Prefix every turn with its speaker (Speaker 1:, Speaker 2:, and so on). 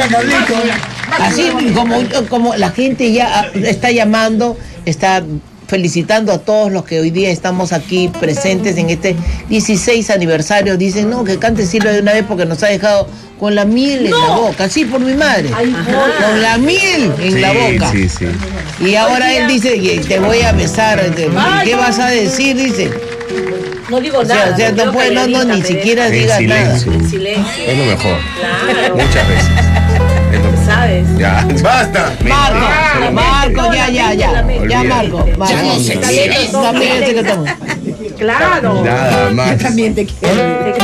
Speaker 1: Así como la gente ya está llamando, está felicitando a todos los que hoy día estamos aquí presentes en este 16 aniversario. Dicen, no, que cante Silvia de una vez porque nos ha dejado con la miel en la boca. Sí, por mi madre. Con la miel en la boca.
Speaker 2: Sí.
Speaker 1: Y ahora él dice, te voy a besar. ¿Qué vas a decir? Dice.
Speaker 3: No digo nada.
Speaker 1: O sea, no puede, ni siquiera digas nada.
Speaker 3: En silencio.
Speaker 2: Es lo mejor.
Speaker 3: Claro.
Speaker 2: Muchas veces. Es lo mejor.
Speaker 3: ¿Sabes?
Speaker 2: Ya, basta.
Speaker 1: Marco, ya, Marco.
Speaker 2: Ya no se
Speaker 1: También se lo tomo.
Speaker 3: Claro.
Speaker 2: Nada más.
Speaker 4: También te quiero.